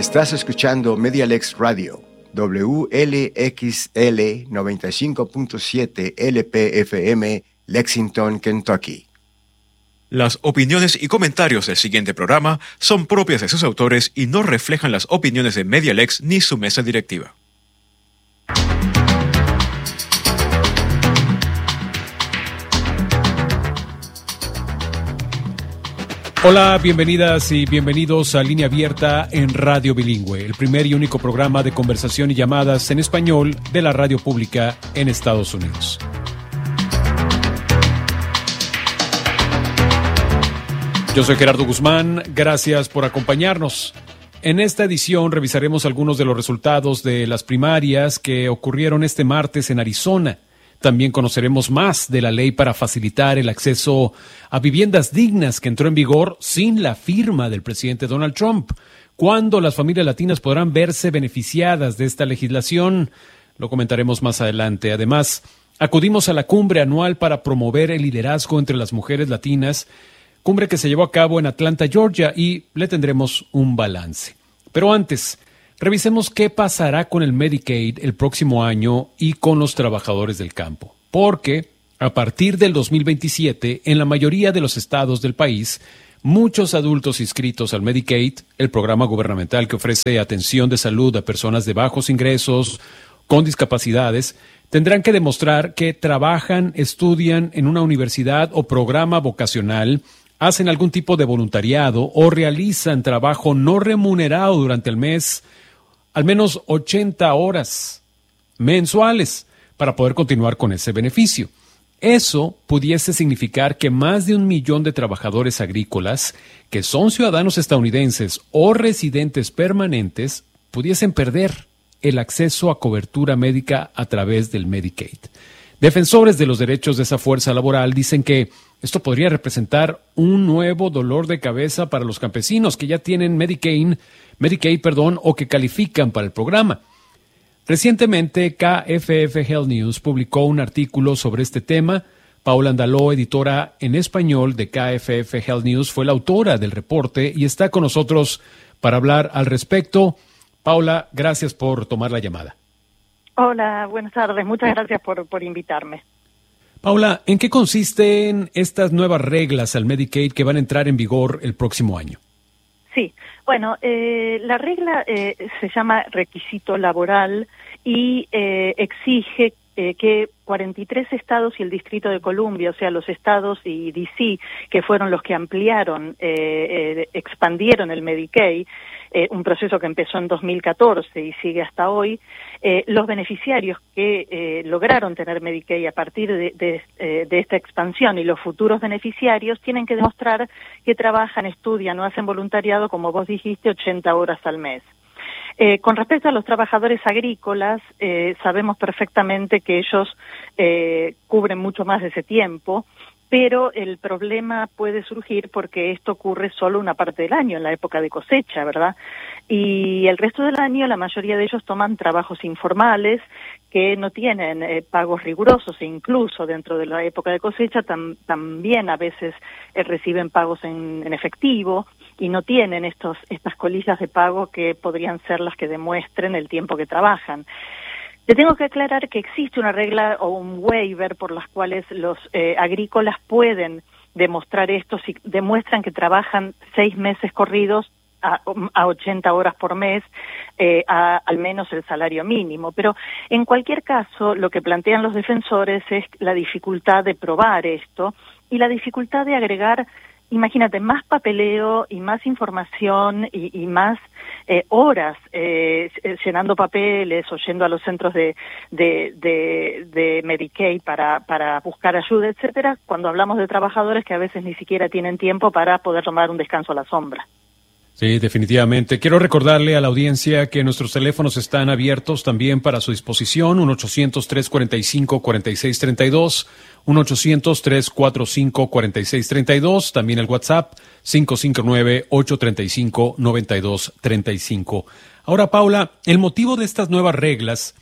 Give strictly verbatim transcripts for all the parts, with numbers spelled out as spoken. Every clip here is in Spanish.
Estás escuchando Medialex Radio, W L X L noventa y cinco punto siete L P F M, Lexington, Kentucky. Las opiniones y comentarios del siguiente programa son propias de sus autores y no reflejan las opiniones de Medialex ni su mesa directiva. Hola, bienvenidas y bienvenidos a Línea Abierta en Radio Bilingüe, el primer y único programa de conversación y llamadas en español de la radio pública en Estados Unidos. Yo soy Gerardo Guzmán, gracias por acompañarnos. En esta edición revisaremos algunos de los resultados de las primarias que ocurrieron este martes en Arizona. También conoceremos más de la ley para facilitar el acceso a viviendas dignas que entró en vigor sin la firma del presidente Donald Trump. ¿Cuándo las familias latinas podrán verse beneficiadas de esta legislación? Lo comentaremos más adelante. Además, acudimos a la cumbre anual para promover el liderazgo entre las mujeres latinas, cumbre que se llevó a cabo en Atlanta, Georgia, y le tendremos un balance. Pero antes, revisemos qué pasará con el Medicaid el próximo año y con los trabajadores del campo. Porque a partir del dos mil veintisiete, en la mayoría de los estados del país, muchos adultos inscritos al Medicaid, el programa gubernamental que ofrece atención de salud a personas de bajos ingresos, con discapacidades, tendrán que demostrar que trabajan, estudian en una universidad o programa vocacional, hacen algún tipo de voluntariado o realizan trabajo no remunerado durante el mes, al menos ochenta horas mensuales para poder continuar con ese beneficio. Eso pudiese significar que más de un millón de trabajadores agrícolas que son ciudadanos estadounidenses o residentes permanentes pudiesen perder el acceso a cobertura médica a través del Medicaid. Defensores de los derechos de esa fuerza laboral dicen que esto podría representar un nuevo dolor de cabeza para los campesinos que ya tienen Medicaid, Medicaid, perdón, o que califican para el programa. Recientemente, K F F Health News publicó un artículo sobre este tema. Paula Andaló, editora en español de K F F Health News, fue la autora del reporte y está con nosotros para hablar al respecto. Paula, gracias por tomar la llamada. Hola, buenas tardes. Muchas gracias por, por invitarme. Paula, ¿en qué consisten estas nuevas reglas al Medicaid que van a entrar en vigor el próximo año? Sí, bueno, eh, la regla eh, se llama requisito laboral y eh, exige eh, que cuarenta y tres estados y el Distrito de Columbia, o sea, los estados y D C, que fueron los que ampliaron, eh, eh, expandieron el Medicaid, eh, un proceso que empezó en dos mil catorce y sigue hasta hoy, eh, los beneficiarios que eh, lograron tener Medicaid a partir de, de, eh, de esta expansión y los futuros beneficiarios tienen que demostrar que trabajan, estudian o hacen voluntariado, como vos dijiste, ochenta horas al mes. Eh, con respecto a los trabajadores agrícolas, eh, sabemos perfectamente que ellos eh, cubren mucho más de ese tiempo, pero el problema puede surgir porque esto ocurre solo una parte del año, en la época de cosecha, ¿verdad? Y el resto del año la mayoría de ellos toman trabajos informales que no tienen eh, pagos rigurosos e incluso dentro de la época de cosecha tam, también a veces eh, reciben pagos en, en efectivo y no tienen estos estas colillas de pago que podrían ser las que demuestren el tiempo que trabajan. Te tengo que aclarar que existe una regla o un waiver por las cuales los eh, agrícolas pueden demostrar esto si demuestran que trabajan seis meses corridos a, a ochenta horas por mes, eh, a al menos el salario mínimo. Pero en cualquier caso, lo que plantean los defensores es la dificultad de probar esto y la dificultad de agregar, imagínate, más papeleo y más información y, y más eh, horas eh, llenando papeles o yendo a los centros de, de, de, de Medicaid para, para buscar ayuda, etcétera, cuando hablamos de trabajadores que a veces ni siquiera tienen tiempo para poder tomar un descanso a la sombra. Sí, definitivamente. Quiero recordarle a la audiencia que nuestros teléfonos están abiertos también para su disposición, uno ochocientos, tres cuarenta y cinco, cuarenta y seis treinta y dos, uno ochocientos, tres cuarenta y cinco, cuarenta y seis treinta y dos, también el WhatsApp cinco cinco nueve, ocho tres cinco, nueve dos tres cinco. Ahora, Paula, el motivo de estas nuevas reglas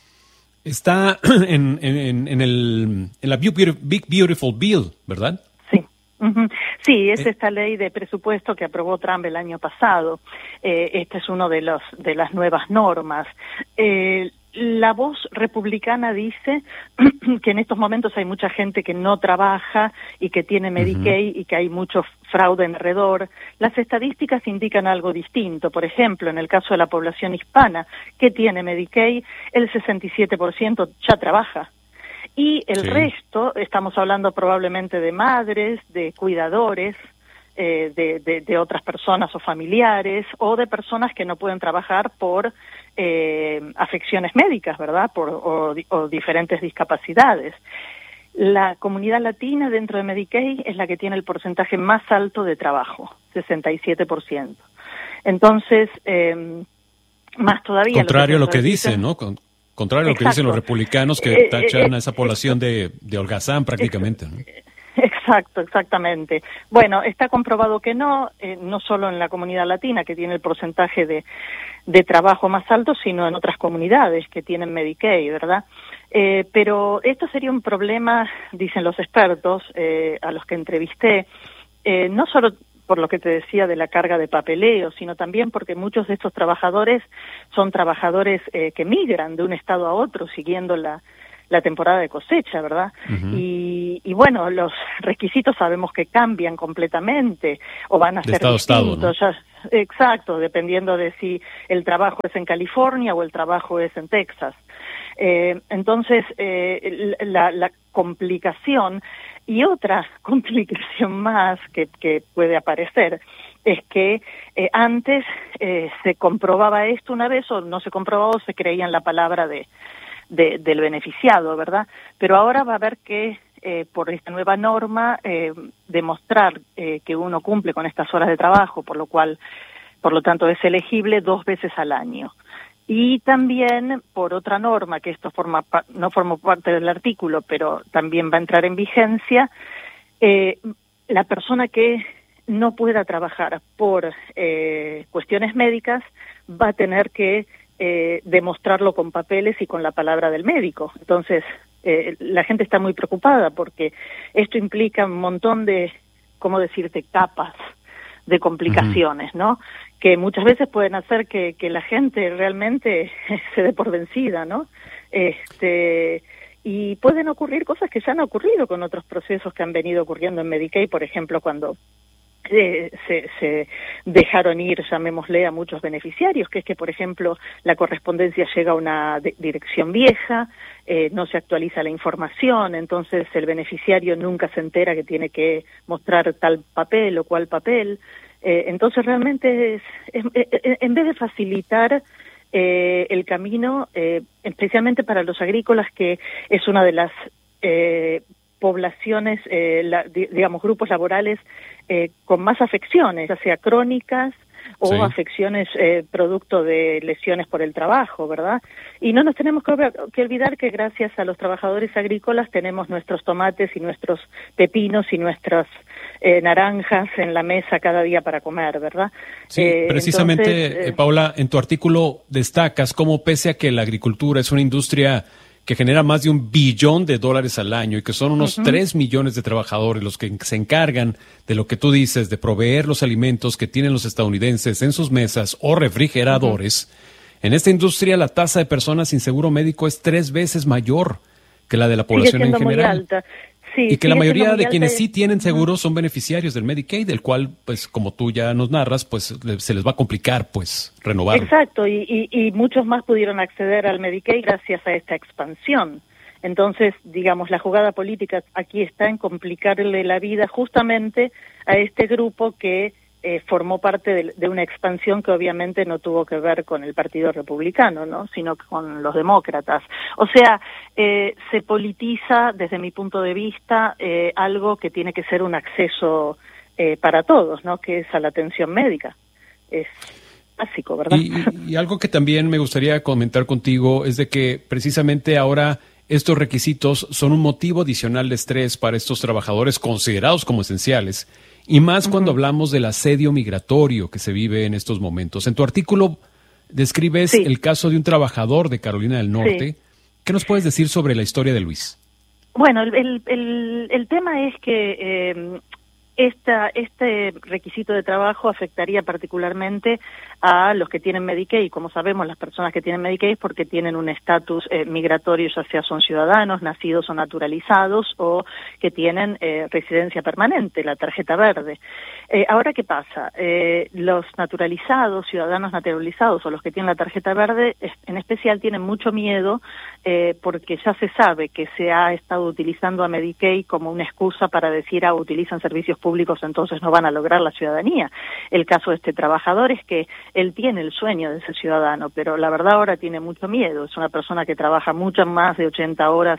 está en, en, en, el, en la Big Beautiful Bill, ¿verdad? Sí. Uh-huh. Sí, es esta ley de presupuesto que aprobó Trump el año pasado. Eh, este es uno de los de las nuevas normas. Eh, la voz republicana dice que en estos momentos hay mucha gente que no trabaja y que tiene Medicaid uh-huh. y que hay mucho fraude alrededor. Las estadísticas indican algo distinto. Por ejemplo, en el caso de la población hispana que tiene Medicaid, el sesenta y siete por ciento ya trabaja. Y el sí. resto, estamos hablando probablemente de madres, de cuidadores, eh, de, de, de otras personas o familiares, o de personas que no pueden trabajar por eh, afecciones médicas, ¿verdad? Por, o, o diferentes discapacidades. La comunidad latina dentro de Medicaid es la que tiene el porcentaje más alto de trabajo, sesenta y siete por ciento. Entonces, eh, más todavía... Contrario a lo que dicen, ¿no? Con... Contrario a lo que dicen los republicanos que tachan a esa población de, de holgazán prácticamente, ¿no? Exacto, exactamente. Bueno, está comprobado que no, eh, no solo en la comunidad latina, que tiene el porcentaje de, de trabajo más alto, sino en otras comunidades que tienen Medicaid, ¿verdad? Eh, pero esto sería un problema, dicen los expertos, eh, a los que entrevisté, eh, no solo por lo que te decía de la carga de papeleo, sino también porque muchos de estos trabajadores son trabajadores eh, que migran de un estado a otro siguiendo la, la temporada de cosecha, ¿verdad? Uh-huh. Y, y bueno, los requisitos sabemos que cambian completamente o van a de ser estado distintos. Estado, ¿no? Ya, exacto, dependiendo de si el trabajo es en California o el trabajo es en Texas. Eh, entonces, eh, la, la complicación y otra complicación más que, que puede aparecer es que eh, antes eh, se comprobaba esto una vez o no se comprobaba o se creía en la palabra de, de del beneficiado, ¿verdad? Pero ahora va a haber que, eh, por esta nueva norma, eh, demostrar eh, que uno cumple con estas horas de trabajo, por lo cual, por lo tanto, es elegible dos veces al año. Y también, por otra norma, que esto forma no forma parte del artículo, pero también va a entrar en vigencia, eh, la persona que no pueda trabajar por eh, cuestiones médicas va a tener que eh, demostrarlo con papeles y con la palabra del médico. Entonces, eh, la gente está muy preocupada porque esto implica un montón de, ¿cómo decirte?, capas de complicaciones, ¿no? Que muchas veces pueden hacer que, que la gente realmente se dé por vencida, ¿no? Este, y pueden ocurrir cosas que ya han ocurrido con otros procesos que han venido ocurriendo en Medicaid, por ejemplo, cuando eh, se, se dejaron ir, llamémosle, a muchos beneficiarios, que es que, por ejemplo, la correspondencia llega a una de- dirección vieja, eh, no se actualiza la información, entonces el beneficiario nunca se entera que tiene que mostrar tal papel o cual papel. Eh, entonces realmente es, es, es, en vez de facilitar eh, el camino, eh, especialmente para los agrícolas, que es una de las eh, poblaciones, eh, la, digamos, grupos laborales eh, con más afecciones, ya sea crónicas o sí. afecciones eh, producto de lesiones por el trabajo, ¿verdad? Y no nos tenemos que, que olvidar que gracias a los trabajadores agrícolas tenemos nuestros tomates y nuestros pepinos y nuestras eh, naranjas en la mesa cada día para comer, ¿verdad? Sí, eh, precisamente, entonces, eh, Paula, en tu artículo destacas cómo pese a que la agricultura es una industria que genera más de un billón de dólares al año y que son unos uh-huh. tres millones de trabajadores los que se encargan de lo que tú dices, de proveer los alimentos que tienen los estadounidenses en sus mesas o refrigeradores. Uh-huh. En esta industria la tasa de personas sin seguro médico es tres veces mayor que la de la población en general. Muy alta. Sí, y que la mayoría de quienes sí tienen seguro son beneficiarios del Medicaid, del cual, pues, como tú ya nos narras, pues se les va a complicar, pues, renovarlo. Exacto, y, y, y muchos más pudieron acceder al Medicaid gracias a esta expansión. Entonces, digamos, la jugada política aquí está en complicarle la vida justamente a este grupo que eh, formó parte de, de una expansión que obviamente no tuvo que ver con el Partido Republicano, ¿no? Sino con los demócratas. O sea, eh, se politiza, desde mi punto de vista, eh, algo que tiene que ser un acceso eh, para todos, ¿no? Que es a la atención médica. Es básico, ¿verdad? Y, y algo que también me gustaría comentar contigo es de que precisamente ahora estos requisitos son un motivo adicional de estrés para estos trabajadores considerados como esenciales, y más uh-huh. cuando hablamos del asedio migratorio que se vive en estos momentos. En tu artículo describes sí. el caso de un trabajador de Carolina del Norte. Sí. ¿Qué nos puedes decir sobre la historia de Luis? Bueno, el, el, el, el tema es que eh, Esta, este requisito de trabajo afectaría particularmente a los que tienen Medicaid. Como sabemos, las personas que tienen Medicaid es porque tienen un estatus eh, migratorio, ya sea son ciudadanos, nacidos o naturalizados, o que tienen eh, residencia permanente, la tarjeta verde. Eh, ahora, ¿qué pasa? Eh, los naturalizados, ciudadanos naturalizados o los que tienen la tarjeta verde, en especial tienen mucho miedo eh, porque ya se sabe que se ha estado utilizando a Medicaid como una excusa para decir, ah, utilizan servicios públicos, entonces no van a lograr la ciudadanía. El caso de este trabajador es que él tiene el sueño de ser ciudadano, pero la verdad ahora tiene mucho miedo. Es una persona que trabaja muchas más de ochenta horas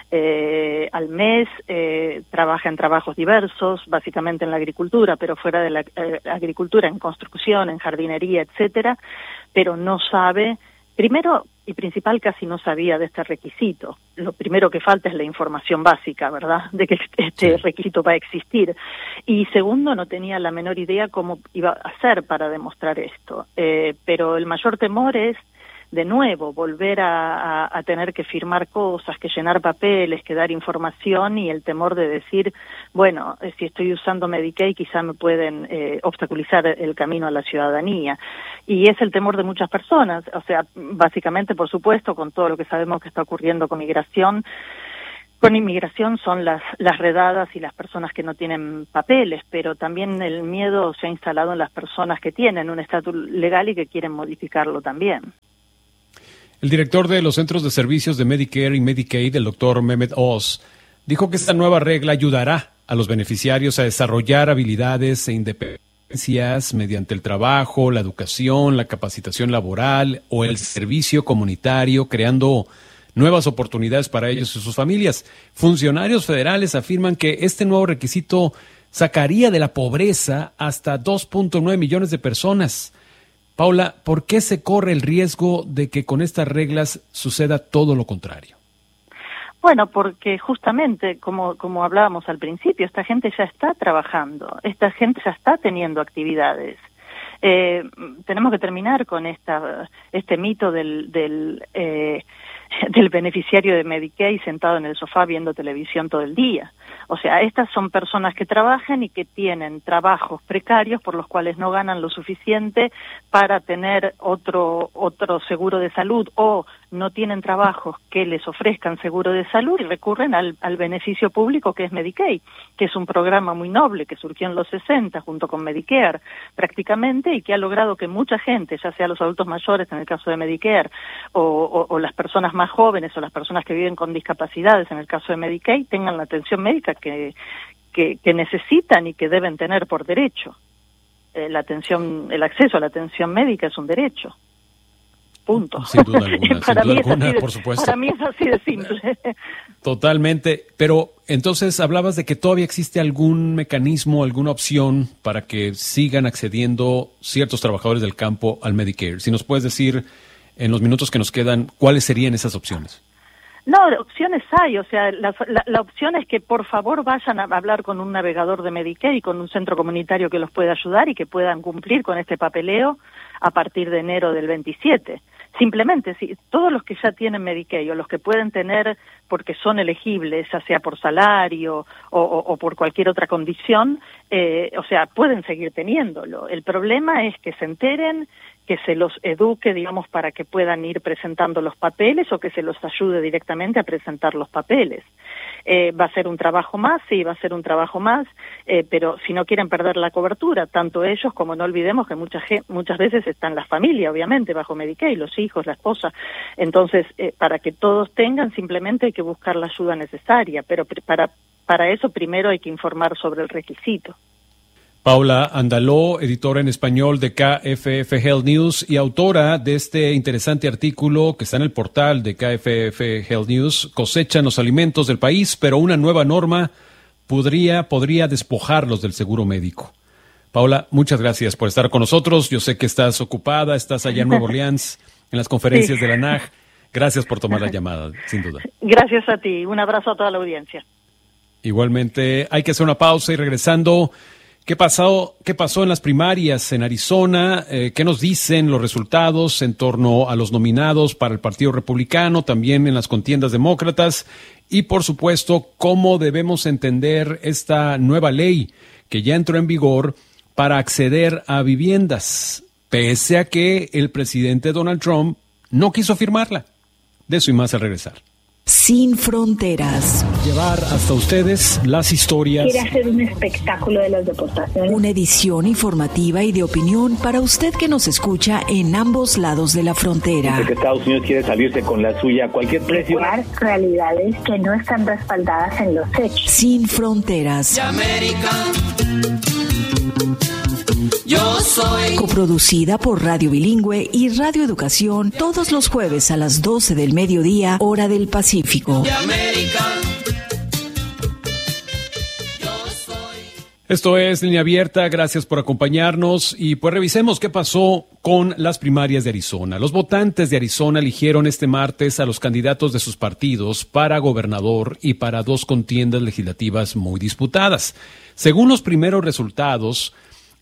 eh, al mes, eh, trabaja en trabajos diversos, básicamente en la agricultura, pero fuera de la eh, agricultura, en construcción, en jardinería, etcétera, pero no sabe. Primero y principal, casi no sabía de este requisito. Lo primero que falta es la información básica, ¿verdad?, de que este requisito va a existir. Y segundo, no tenía la menor idea cómo iba a hacer para demostrar esto. Eh, pero el mayor temor es, de nuevo, volver a, a, a tener que firmar cosas, que llenar papeles, que dar información, y el temor de decir, bueno, eh, si estoy usando Medicaid quizá me pueden eh, obstaculizar el camino a la ciudadanía. Y es el temor de muchas personas, o sea, básicamente, por supuesto, con todo lo que sabemos que está ocurriendo con migración, con inmigración son las, las redadas y las personas que no tienen papeles, pero también el miedo se ha instalado en las personas que tienen un estatus legal y que quieren modificarlo también. El director de los Centros de Servicios de Medicare y Medicaid, el doctor Mehmet Oz, dijo que esta nueva regla ayudará a los beneficiarios a desarrollar habilidades e independencias mediante el trabajo, la educación, la capacitación laboral o el servicio comunitario, creando nuevas oportunidades para ellos y sus familias. Funcionarios federales afirman que este nuevo requisito sacaría de la pobreza hasta dos punto nueve millones de personas. Paula, ¿por qué se corre el riesgo de que con estas reglas suceda todo lo contrario? Bueno, porque justamente, como, como hablábamos al principio, esta gente ya está trabajando, esta gente ya está teniendo actividades. Eh, tenemos que terminar con esta este mito del del, eh, del beneficiario de Medicaid sentado en el sofá viendo televisión todo el día. O sea, estas son personas que trabajan y que tienen trabajos precarios por los cuales no ganan lo suficiente para tener otro otro seguro de salud, o no tienen trabajos que les ofrezcan seguro de salud y recurren al, al beneficio público que es Medicaid, que es un programa muy noble que surgió en los sesenta junto con Medicare prácticamente, y que ha logrado que mucha gente, ya sea los adultos mayores en el caso de Medicare, o, o, o las personas más jóvenes o las personas que viven con discapacidades en el caso de Medicaid, tengan la atención médica que, que, que necesitan y que deben tener por derecho. Eh, la atención, el acceso a la atención médica es un derecho. Punto. Sin duda alguna, para, sin mí duda alguna de, por supuesto. Para mí es así de simple. Totalmente. Pero entonces hablabas de que todavía existe algún mecanismo, alguna opción para que sigan accediendo ciertos trabajadores del campo al Medicare. Si nos puedes decir en los minutos que nos quedan, ¿cuáles serían esas opciones? No, opciones hay, o sea, la, la, la opción es que por favor vayan a hablar con un navegador de Medicaid y con un centro comunitario que los pueda ayudar y que puedan cumplir con este papeleo a partir de enero del veintisiete. Simplemente, si todos los que ya tienen Medicaid o los que pueden tener porque son elegibles, ya sea por salario o, o, o por cualquier otra condición, eh, o sea, pueden seguir teniéndolo. El problema es que se enteren, que se los eduque, digamos, para que puedan ir presentando los papeles, o que se los ayude directamente a presentar los papeles. Eh, va a ser un trabajo más, sí, va a ser un trabajo más, eh, pero si no quieren perder la cobertura, tanto ellos como no olvidemos que mucha gente, muchas veces están la familia, obviamente, bajo Medicaid, los hijos, la esposa. Entonces, eh, para que todos tengan, simplemente hay que buscar la ayuda necesaria, pero para, para eso primero hay que informar sobre el requisito. Paula Andaló, editora en español de K F F Health News y autora de este interesante artículo que está en el portal de K F F Health News. Cosechan los alimentos del país, pero una nueva norma podría, podría despojarlos del seguro médico. Paula, muchas gracias por estar con nosotros. Yo sé que estás ocupada, estás allá en Nueva Orleans, en las conferencias sí. de la N A G. Gracias por tomar la llamada, sin duda. Gracias a ti. Un abrazo a toda la audiencia. Igualmente, hay que hacer una pausa y regresando... ¿Qué pasó, qué pasó en las primarias en Arizona? Eh, ¿Qué nos dicen los resultados en torno a los nominados para el Partido Republicano, también en las contiendas demócratas? Y, por supuesto, ¿cómo debemos entender esta nueva ley que ya entró en vigor para acceder a viviendas, pese a que el presidente Donald Trump no quiso firmarla. De eso y más al regresar. Sin fronteras. Llevar hasta ustedes las historias. Quiere hacer un espectáculo de las deportaciones. Una edición informativa y de opinión para usted que nos escucha en ambos lados de la frontera. Dice que Estados Unidos quiere salirse con la suya a cualquier precio. Realidades que no están respaldadas en los hechos. Sin fronteras. Yo soy. Coproducida por Radio Bilingüe y Radio Educación todos los jueves a las doce del mediodía, hora del Pacífico. De América. Esto es Línea Abierta, gracias por acompañarnos y pues revisemos qué pasó con las primarias de Arizona. Los votantes de Arizona eligieron este martes a los candidatos de sus partidos para gobernador y para dos contiendas legislativas muy disputadas. Según los primeros resultados,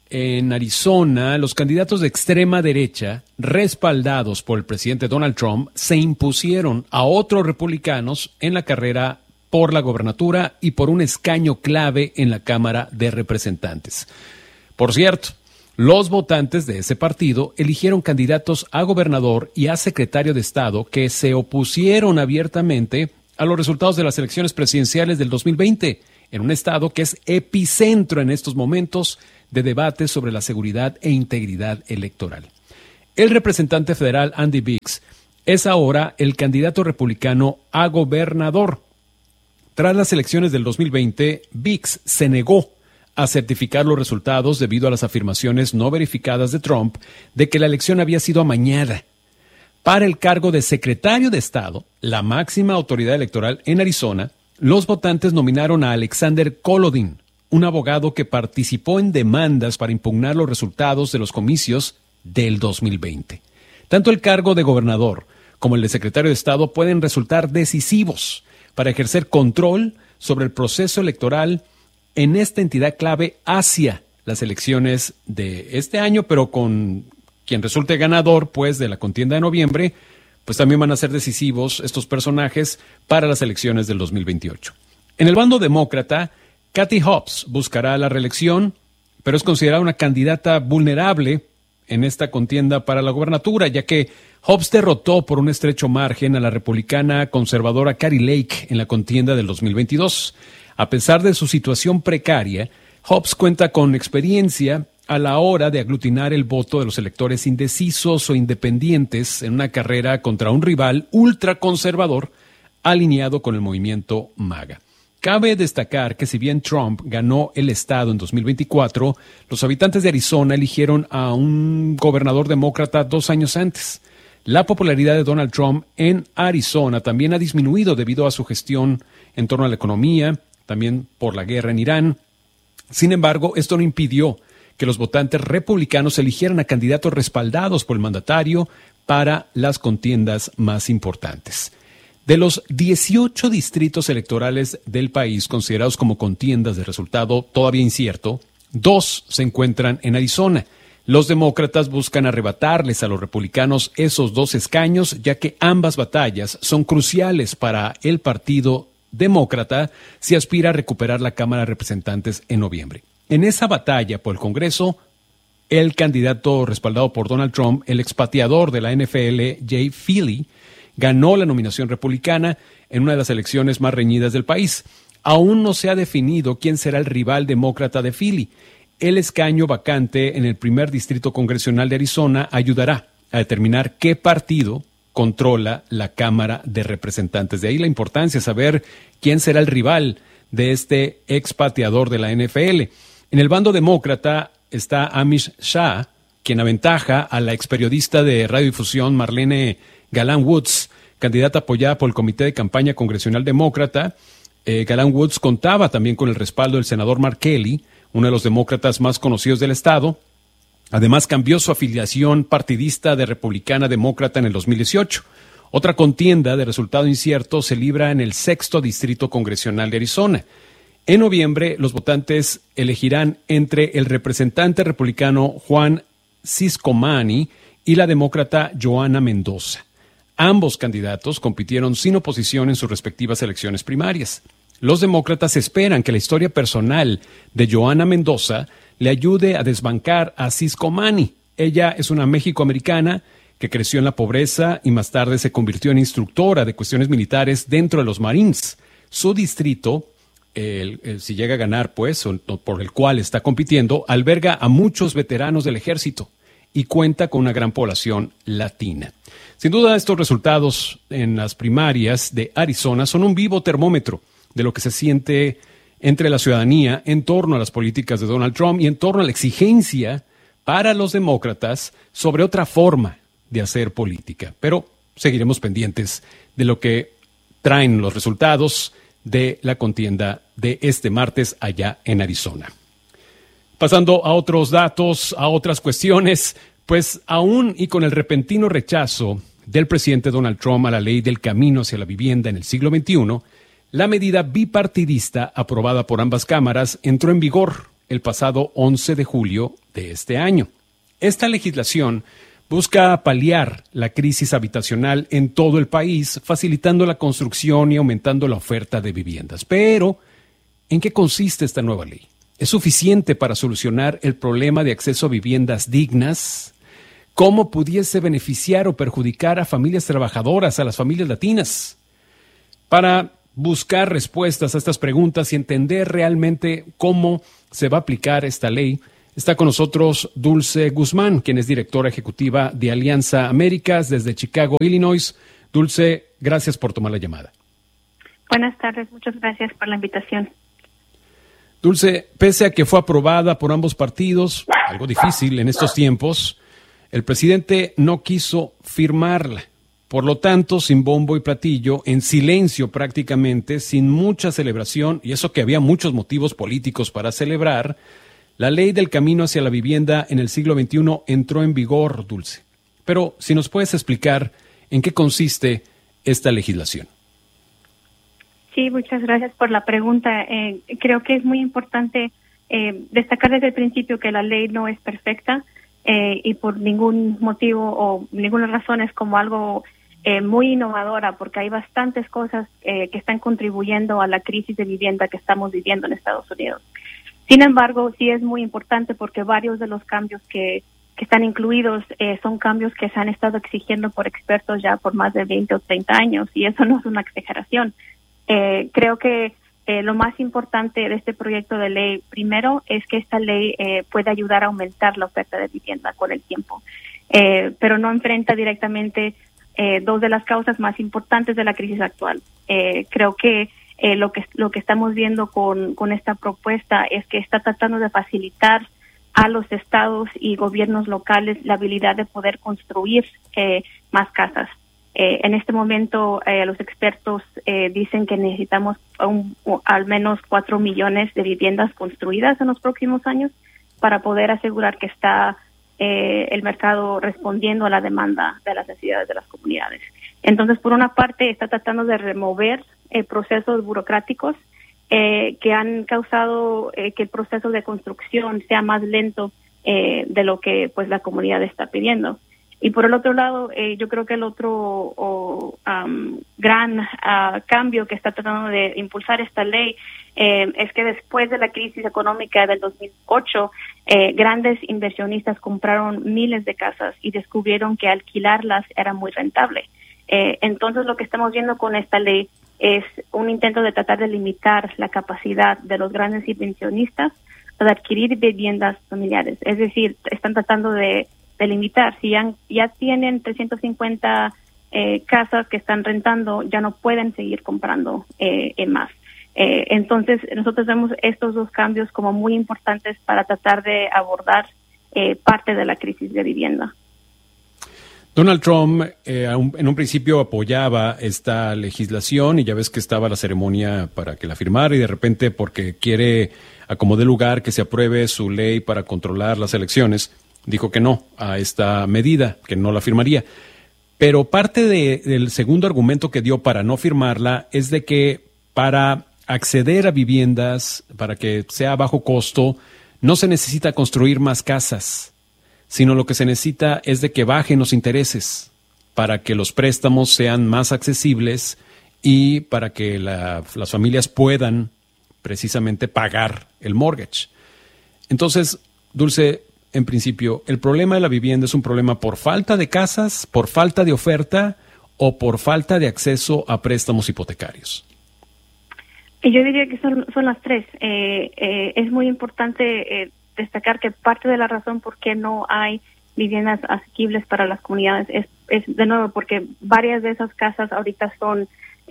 en Arizona, los candidatos de extrema derecha, respaldados por el presidente Donald Trump, se impusieron a otros republicanos en la carrera por la gobernatura y por un escaño clave en la Cámara de Representantes. Por cierto, los votantes de ese partido eligieron candidatos a gobernador y a secretario de Estado que se opusieron abiertamente a los resultados de las elecciones presidenciales del dos mil veinte, en un estado que es epicentro en estos momentos de debates sobre la seguridad e integridad electoral. El representante federal Andy Biggs es ahora el candidato republicano a gobernador. Tras las elecciones del dos mil veinte, Biggs se negó a certificar los resultados debido a las afirmaciones no verificadas de Trump de que la elección había sido amañada. Para el cargo de secretario de Estado, la máxima autoridad electoral en Arizona, los votantes nominaron a Alexander Kolodin, un abogado que participó en demandas para impugnar los resultados de los comicios del dos mil veinte. Tanto el cargo de gobernador como el de secretario de Estado pueden resultar decisivos para ejercer control sobre el proceso electoral en esta entidad clave hacia las elecciones de este año, pero con quien resulte ganador pues de la contienda de noviembre, pues también van a ser decisivos estos personajes para las elecciones del dos mil veintiocho. En el bando demócrata, Katie Hobbs buscará la reelección, pero es considerada una candidata vulnerable en esta contienda para la gobernatura, ya que Hobbs derrotó por un estrecho margen a la republicana conservadora Kari Lake en la contienda del dos mil veintidós. A pesar de su situación precaria, Hobbs cuenta con experiencia a la hora de aglutinar el voto de los electores indecisos o independientes en una carrera contra un rival ultraconservador alineado con el movimiento MAGA. Cabe destacar que si bien Trump ganó el estado en dos mil veinticuatro, los habitantes de Arizona eligieron a un gobernador demócrata dos años antes. La popularidad de Donald Trump en Arizona también ha disminuido debido a su gestión en torno a la economía, también por la guerra en Irán. Sin embargo, esto no impidió que los votantes republicanos eligieran a candidatos respaldados por el mandatario para las contiendas más importantes. De los dieciocho distritos electorales del país considerados como contiendas de resultado todavía incierto, dos se encuentran en Arizona. Los demócratas buscan arrebatarles a los republicanos esos dos escaños, ya que ambas batallas son cruciales para el Partido Demócrata si aspira a recuperar la Cámara de Representantes en noviembre. En esa batalla por el Congreso, el candidato respaldado por Donald Trump, el expateador de la N F L, Jay Feely, ganó la nominación republicana en una de las elecciones más reñidas del país. Aún no se ha definido quién será el rival demócrata de Feely. El escaño vacante en el primer distrito congresional de Arizona ayudará a determinar qué partido controla la Cámara de Representantes. De ahí la importancia de saber quién será el rival de este expateador de la N F L. En el bando demócrata está Amish Shah, quien aventaja a la experiodista de radiodifusión Marlene Galán Woods, candidata apoyada por el Comité de Campaña Congresional Demócrata. Eh, Galán Woods contaba también con el respaldo del senador Mark Kelly, uno de los demócratas más conocidos del estado. Además, cambió su afiliación partidista de republicana a demócrata en el dos mil dieciocho. Otra contienda de resultado incierto se libra en el sexto distrito congresional de Arizona. En noviembre, los votantes elegirán entre el representante republicano Juan Ciscomani y la demócrata Joana Mendoza. Ambos candidatos compitieron sin oposición en sus respectivas elecciones primarias. Los demócratas esperan que la historia personal de Joana Mendoza le ayude a desbancar a Cisco Mani. Ella es una mexicoamericana que creció en la pobreza y más tarde se convirtió en instructora de cuestiones militares dentro de los Marines. Su distrito, el, el, si llega a ganar, pues, o, o por el cual está compitiendo, alberga a muchos veteranos del ejército y cuenta con una gran población latina. Sin duda, estos resultados en las primarias de Arizona son un vivo termómetro de lo que se siente entre la ciudadanía en torno a las políticas de Donald Trump y en torno a la exigencia para los demócratas sobre otra forma de hacer política. Pero seguiremos pendientes de lo que traen los resultados de la contienda de este martes allá en Arizona. Pasando a otros datos, a otras cuestiones, pues aún y con el repentino rechazo del presidente Donald Trump a la ley del camino hacia la vivienda en el siglo veintiuno, la medida bipartidista aprobada por ambas cámaras entró en vigor el pasado once de julio de este año. Esta legislación busca paliar la crisis habitacional en todo el país, facilitando la construcción y aumentando la oferta de viviendas. Pero, ¿en qué consiste esta nueva ley? ¿Es suficiente para solucionar el problema de acceso a viviendas dignas? ¿Cómo pudiese beneficiar o perjudicar a familias trabajadoras, a las familias latinas? Para buscar respuestas a estas preguntas y entender realmente cómo se va a aplicar esta ley, está con nosotros Dulce Guzmán, quien es directora ejecutiva de Alianza Américas desde Chicago, Illinois. Dulce, gracias por tomar la llamada. Buenas tardes, muchas gracias por la invitación. Dulce, pese a que fue aprobada por ambos partidos, algo difícil en estos tiempos, el presidente no quiso firmarla. Por lo tanto, sin bombo y platillo, en silencio prácticamente, sin mucha celebración, y eso que había muchos motivos políticos para celebrar, la ley del camino hacia la vivienda en el siglo veintiuno entró en vigor, Dulce. Pero si nos puedes explicar en qué consiste esta legislación. Sí, muchas gracias por la pregunta. Eh, creo que es muy importante eh, destacar desde el principio que la ley no es perfecta eh, y por ningún motivo o ninguna razón es como algo eh, muy innovadora, porque hay bastantes cosas eh, que están contribuyendo a la crisis de vivienda que estamos viviendo en Estados Unidos. Sin embargo, sí es muy importante porque varios de los cambios que, que están incluidos eh, son cambios que se han estado exigiendo por expertos ya por más de veinte o treinta años, y eso no es una exageración. Eh, creo que eh, lo más importante de este proyecto de ley, primero, es que esta ley eh, puede ayudar a aumentar la oferta de vivienda con el tiempo, eh, pero no enfrenta directamente eh, dos de las causas más importantes de la crisis actual. Eh, creo que Eh, lo que lo que estamos viendo con, con esta propuesta es que está tratando de facilitar a los estados y gobiernos locales la habilidad de poder construir eh, más casas. Eh, en este momento, eh, los expertos eh, dicen que necesitamos un, un, al menos cuatro millones de viviendas construidas en los próximos años para poder asegurar que está eh, el mercado respondiendo a la demanda de las necesidades de las comunidades. Entonces, por una parte, está tratando de remover eh, procesos burocráticos eh, que han causado eh, que el proceso de construcción sea más lento eh, de lo que pues la comunidad está pidiendo. Y por el otro lado, eh, yo creo que el otro oh, um, gran uh, cambio que está tratando de impulsar esta ley eh, es que después de la crisis económica del dos mil ocho, eh, grandes inversionistas compraron miles de casas y descubrieron que alquilarlas era muy rentable. Eh, entonces, lo que estamos viendo con esta ley es un intento de tratar de limitar la capacidad de los grandes inversionistas de adquirir viviendas familiares. Es decir, están tratando de de limitar. Si ya, ya tienen trescientas cincuenta eh, casas que están rentando, ya no pueden seguir comprando eh, en más. Eh, entonces, nosotros vemos estos dos cambios como muy importantes para tratar de abordar eh, parte de la crisis de vivienda. Donald Trump eh, en un principio apoyaba esta legislación y ya ves que estaba la ceremonia para que la firmara y de repente porque quiere acomodar lugar que se apruebe su ley para controlar las elecciones, dijo que no a esta medida, que no la firmaría. Pero parte de, del segundo argumento que dio para no firmarla es de que para acceder a viviendas, para que sea a bajo costo, no se necesita construir más casas, sino lo que se necesita es de que bajen los intereses para que los préstamos sean más accesibles y para que la, las familias puedan precisamente pagar el mortgage. Entonces, Dulce, en principio, ¿el problema de la vivienda es un problema por falta de casas, por falta de oferta o por falta de acceso a préstamos hipotecarios? Yo diría que son, son las tres. Eh, eh, es muy importante eh, destacar que parte de la razón por qué no hay viviendas asequibles para las comunidades es, es de nuevo, porque varias de esas casas ahorita son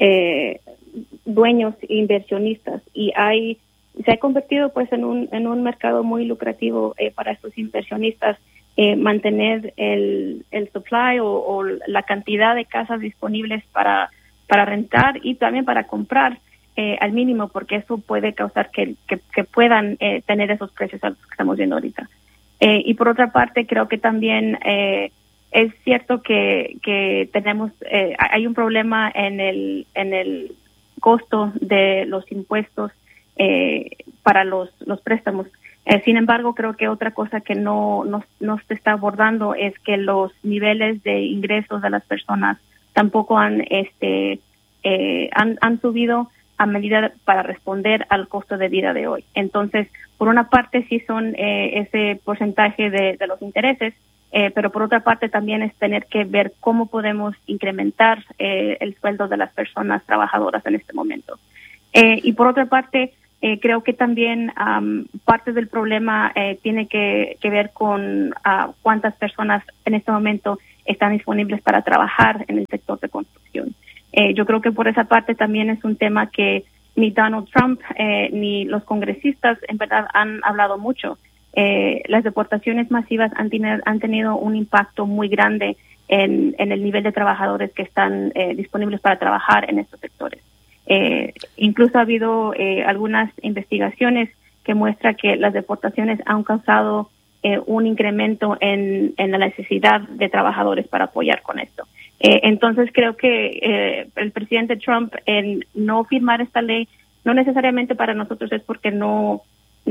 eh, dueños inversionistas y hay se ha convertido pues en un en un mercado muy lucrativo eh, para estos inversionistas eh, mantener el, el supply o, o la cantidad de casas disponibles para para rentar y también para comprar eh, al mínimo, porque eso puede causar que, que, que puedan eh, tener esos precios altos que estamos viendo ahorita. Eh, y por otra parte, creo que también eh, es cierto que, que tenemos eh, hay un problema en el en el costo de los impuestos eh, para los los préstamos. Eh, sin embargo, creo que otra cosa que no, no no se está abordando es que los niveles de ingresos de las personas tampoco han este eh, han, han subido a medida para responder al costo de vida de hoy. Entonces, por una parte sí son eh, ese porcentaje de, de los intereses, eh, pero por otra parte también es tener que ver cómo podemos incrementar eh, el sueldo de las personas trabajadoras en este momento. Eh, y por otra parte, eh, creo que también um, parte del problema eh, tiene que, que ver con uh, cuántas personas en este momento están disponibles para trabajar en el sector de construcción. Eh, yo creo que por esa parte también es un tema que ni Donald Trump eh, ni los congresistas en verdad han hablado mucho. Eh, las deportaciones masivas han, tener, han tenido un impacto muy grande en, en el nivel de trabajadores que están eh, disponibles para trabajar en estos sectores. Eh, incluso ha habido eh, algunas investigaciones que muestran que las deportaciones han causado eh, un incremento en, en la necesidad de trabajadores para apoyar con esto. Eh, entonces creo que eh, el presidente Trump en no firmar esta ley no necesariamente para nosotros es porque no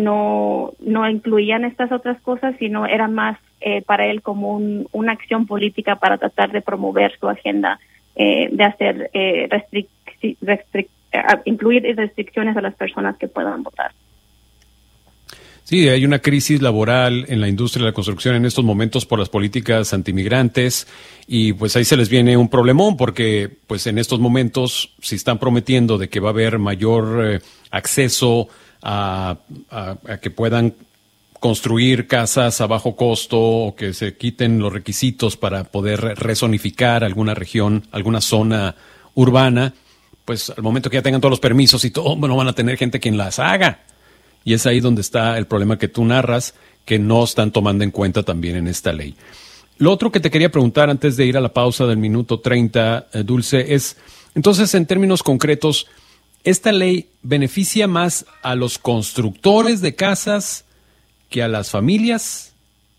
no no incluían estas otras cosas, sino era más eh, para él como un, una acción política para tratar de promover su agenda eh, de hacer eh, restric restric incluir restricciones a las personas que puedan votar. Sí, hay una crisis laboral en la industria de la construcción en estos momentos por las políticas antimigrantes y pues ahí se les viene un problemón porque pues en estos momentos si están prometiendo de que va a haber mayor eh, acceso a, a, a que puedan construir casas a bajo costo o que se quiten los requisitos para poder rezonificar alguna región, alguna zona urbana, pues al momento que ya tengan todos los permisos y todo, bueno, van a tener gente quien las haga. Y es ahí donde está el problema que tú narras, que no están tomando en cuenta también en esta ley. Lo otro que te quería preguntar antes de ir a la pausa del minuto treinta, eh, Dulce, es, entonces, en términos concretos, ¿esta ley beneficia más a los constructores de casas que a las familias?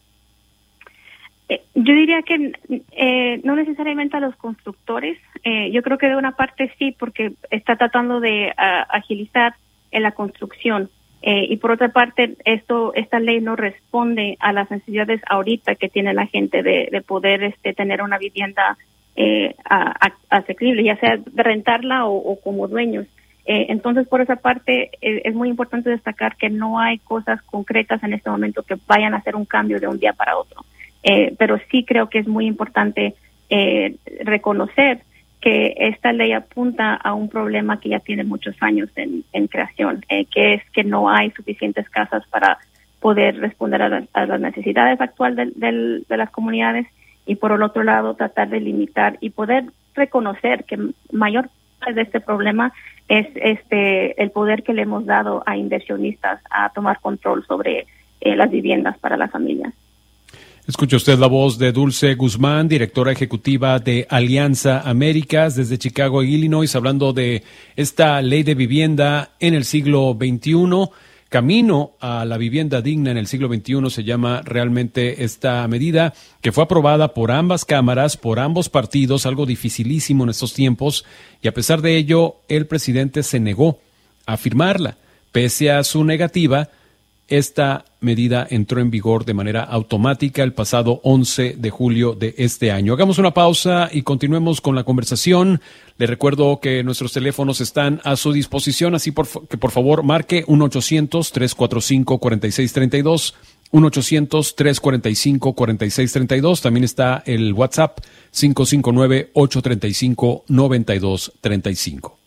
Eh, yo diría que eh, no necesariamente a los constructores. Eh, yo creo que de una parte sí, porque está tratando de uh, agilizar en la construcción. Eh, y por otra parte, esto, esta ley no responde a las necesidades ahorita que tiene la gente de, de poder este, tener una vivienda eh, a, a, asequible, ya sea de rentarla o, o como dueños. Eh, entonces, por esa parte, eh, es muy importante destacar que no hay cosas concretas en este momento que vayan a hacer un cambio de un día para otro. Eh, pero sí creo que es muy importante eh, reconocer que esta ley apunta a un problema que ya tiene muchos años en, en creación, eh, que es que no hay suficientes casas para poder responder a, la, a las necesidades actuales de, de, de las comunidades y por el otro lado tratar de limitar y poder reconocer que mayor parte de este problema es este el poder que le hemos dado a inversionistas a tomar control sobre eh, las viviendas para las familias. Escucha usted la voz de Dulce Guzmán, directora ejecutiva de Alianza Américas desde Chicago, Illinois, hablando de esta ley de vivienda en el siglo veintiuno. Camino a la vivienda digna en el siglo veintiuno se llama realmente esta medida que fue aprobada por ambas cámaras, por ambos partidos, algo dificilísimo en estos tiempos, y a pesar de ello, el presidente se negó a firmarla. Pese a su negativa, Esta medida entró en vigor de manera automática el pasado once de julio de este año. Hagamos una pausa y continuemos con la conversación. Le recuerdo que nuestros teléfonos están a su disposición, así por, que por favor marque uno ochocientos, tres cuatro cinco, cuatro seis tres dos, uno ochocientos, tres cuatro cinco, cuatro seis tres dos. También está el WhatsApp cinco cinco nueve, ocho tres cinco, nueve dos tres cinco.